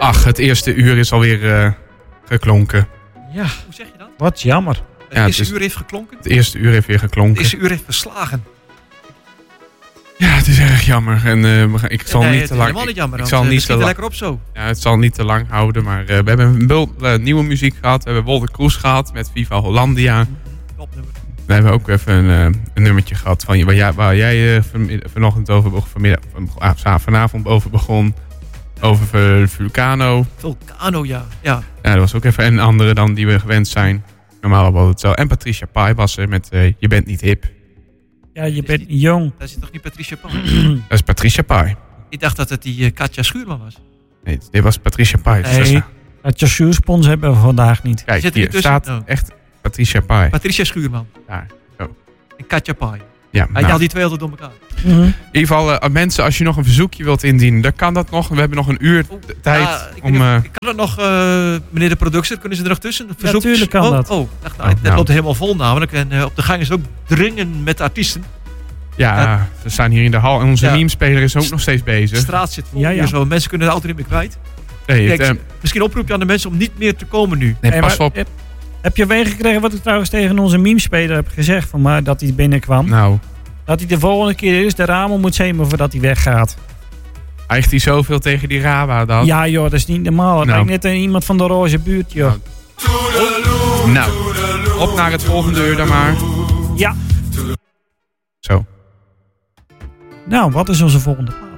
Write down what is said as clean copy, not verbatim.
Ach, het eerste uur is alweer geklonken. Ja, Hoe zeg je dat? wat jammer. Het eerste uur heeft geklonken? Het eerste uur heeft weer geklonken. Het eerste uur heeft verslagen. Ja, het is erg jammer. En ik zal niet te lang... helemaal niet jammer. Ik zal niet te schieten lang... lekker op zo. Ja, het zal niet te lang houden, maar we hebben een bul nieuwe muziek gehad. We hebben Wolter Kroes gehad met Viva Hollandia. Topnummer. We hebben ook even een nummertje gehad van waar jij vanochtend over vanavond over begon. Over Vulcano. Vulcano, ja. Ja. Ja, dat was ook even een andere dan die we gewend zijn. Normaal hebben we het zo. En Patricia Pai was er met Je bent niet hip. Ja, je bent jong. Dat is toch niet Patricia Pai? Dat is Patricia Pai. Ik dacht dat het die Katja Schuurman was. Nee, dit was Patricia Pai. Nee, het Jasjoerspons hebben we vandaag niet. Kijk, Zit er hier niet tussen? staat Oh. echt Patricia Pai. Patricia Schuurman. Daar, zo. En Katja Pai. Ja, Hij haalt die twee altijd door elkaar. In ieder geval, mensen, als je nog een verzoekje wilt indienen, dan kan dat nog. We hebben nog een uur tijd om... Kan dat nog, meneer de producer, kunnen ze er nog tussen? Ja, natuurlijk kan dat. Dacht, het loopt helemaal vol namelijk. En op de gang is ook dringen met artiesten. Ja, we staan hier in de hal en onze meme-speler is ook nog steeds De bezig. straat zit vol. Ja. Hier zo. Mensen kunnen de auto niet meer kwijt. Nee, Kijk, misschien oproep je aan de mensen om niet meer te komen nu. nee, Hey, pas maar op. Heb je meegekregen wat ik trouwens tegen onze meme-speler heb gezegd? Van maar dat hij binnenkwam. Nou, Dat hij de volgende keer eerst de ramen moet zemen voordat hij weggaat. eicht hij zoveel tegen die Raba dan? Ja joh, dat is niet normaal. Dat Nou. lijkt net iemand van de roze buurt joh. Nou, op naar het volgende uur dan maar. Ja. Zo. Nou, wat is onze volgende plaat?